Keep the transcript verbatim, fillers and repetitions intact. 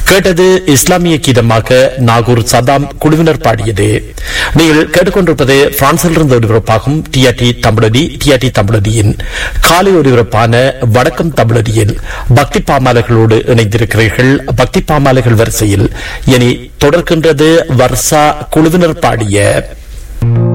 கேட்டது இஸ்லாமிய கீதமாக நாகூர் சதாம் குழுவினர் பாடியது. நீங்கள் கேட்டுக்கொண்டிருப்பது பிரான்சிலிருந்து ஒலிபரப்பாகும் டிஆர்டி தமிழடி டிஆர்டி தமிழடியின் காலை ஒலிபரப்பான வடக்கம் தமிழடியில் பக்தி பாமாலைகளோடு இணைந்திருக்கிறீர்கள். பக்தி பாமாலைகள் வரிசையில் இனி தொடர்கின்றது வர்ஷா குழுவினர் பாடிய